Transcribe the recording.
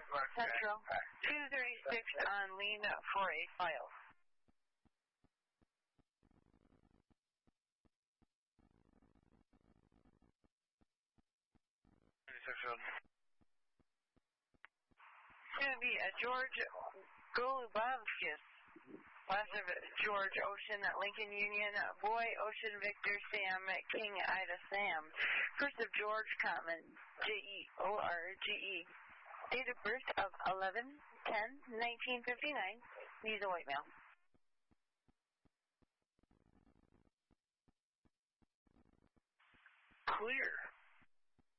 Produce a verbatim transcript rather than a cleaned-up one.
Central, two thirty-six on lean for a file. It's going to be a George Golubovskis. Last of George Ocean, Lincoln Union, Boy, Ocean, Victor, Sam, King, Ida, Sam. First of George Common, J E O R G E. Date of birth of eleven ten nineteen fifty-nine. Needs a white male. Clear.